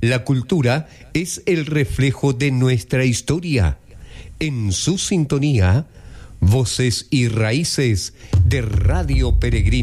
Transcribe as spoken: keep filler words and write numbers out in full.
La cultura es el reflejo de nuestra historia. En su sintonía, Voces y Raíces de Radio Peregrino.